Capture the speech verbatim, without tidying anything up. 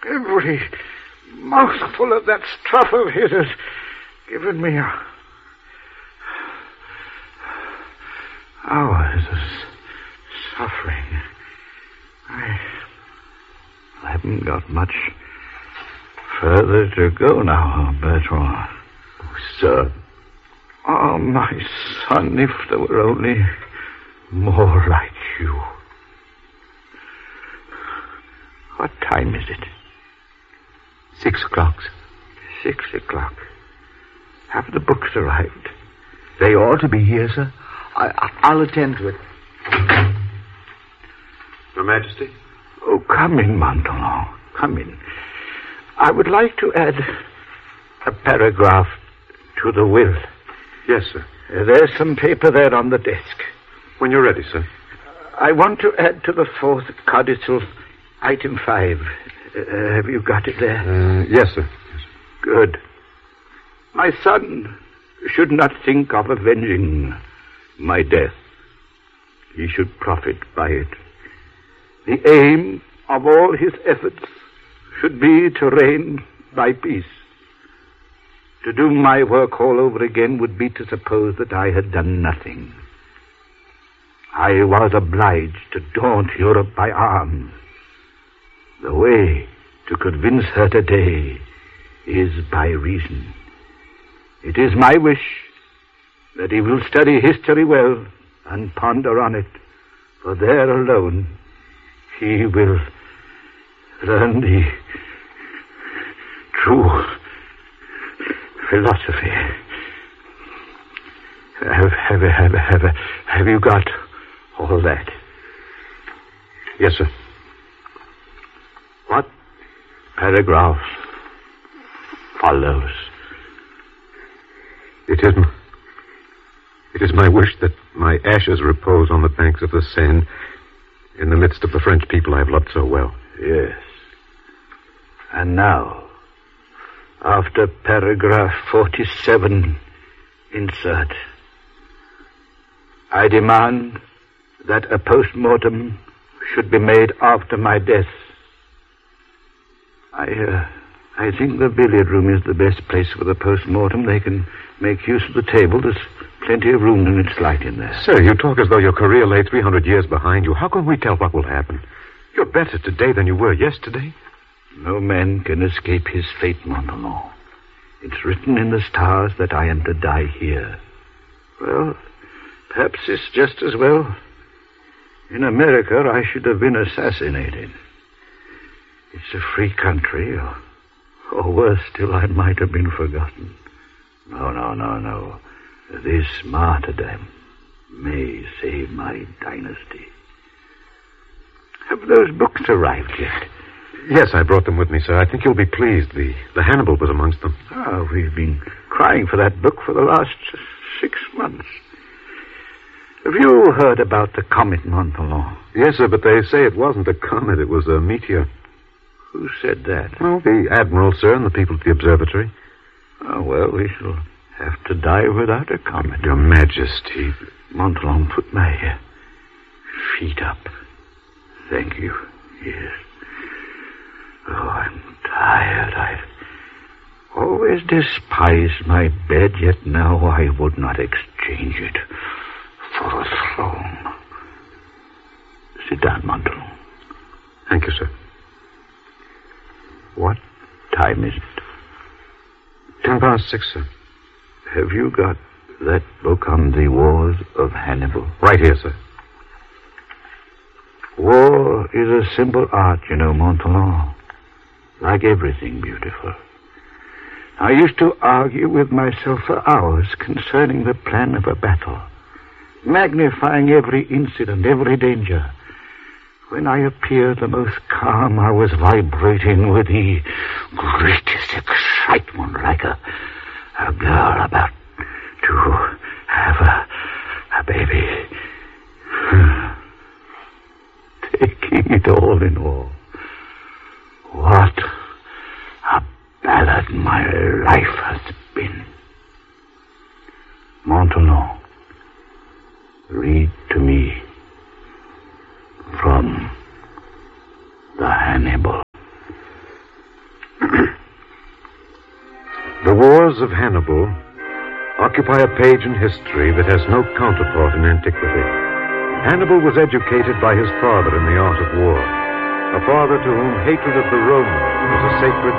Every mouthful of that stuff of his has given me a... hours of suffering. I... I haven't got much further to go now, Bertrand. Oh, sir. Oh, my son, if there were only more like you. What time is it? Six o'clock, sir. Six o'clock. Have the books arrived? They ought to be here, sir. I, I, I'll attend to it. Your Majesty? Oh, come in, Montholon. Come in. I would like to add a paragraph to the will. Yes, sir. Uh, there's some paper there on the desk. When you're ready, sir. I want to add to the fourth codicil, item five. Uh, have you got it there? Uh, yes, sir. Yes. Good. My son should not think of avenging my death. He should profit by it. The aim of all his efforts should be to reign by peace. To do my work all over again would be to suppose that I had done nothing. I was obliged to daunt Europe by arms. The way to convince her today is by reason. It is my wish that he will study history well and ponder on it, for there alone he will learn the true philosophy. Have, have, have, have, have you got all that? Yes, sir. What paragraph follows? It is, m- it is my wish that my ashes repose on the banks of the Seine in the midst of the French people I have loved so well. Yes. And now, after paragraph forty-seven, insert. I demand that a post-mortem should be made after my death. I, uh, I think the billiard room is the best place for the post-mortem. They can make use of the table. There's plenty of room and it's light in there. Sir, you talk as though your career lay three hundred years behind you. How can we tell what will happen? You're better today than you were yesterday. No man can escape his fate, Montholon. It's written in the stars that I am to die here. Well, perhaps it's just as well. In America, I should have been assassinated. It's a free country, or, or worse still, I might have been forgotten. No, no, no, no. This martyrdom may save my dynasty. Have those books arrived yet? Yes, I brought them with me, sir. I think you'll be pleased. The, the Hannibal was amongst them. Oh, we've been crying for that book for the last six months. Have you heard about the comet, Montholon? Yes, sir, but they say it wasn't a comet. It was a meteor. Who said that? Well, the Admiral, sir, and the people at the observatory. Oh, well, we shall have to die without a comet. Your Majesty. Montholon, put my uh, feet up. Thank you. Yes. Oh, I'm tired. I've always despised my bed, yet now I would not exchange it for a throne. Sit down, Montholon. Thank you, sir. What time is it? Ten past six, sir. Have you got that book on the wars of Hannibal? Right here, sir. War is a simple art, you know, Montholon. Like everything beautiful. I used to argue with myself for hours concerning the plan of a battle, magnifying every incident, every danger. When I appeared the most calm, I was vibrating with the greatest excitement, like a, a girl about to have a, a baby. Taking it all in all, what a ballad my life has been. Montholon, read to me from the Hannibal. The wars of Hannibal occupy a page in history that has no counterpart in antiquity. Hannibal was educated by his father in the art of war, a father to whom hatred of the Romans was a sacred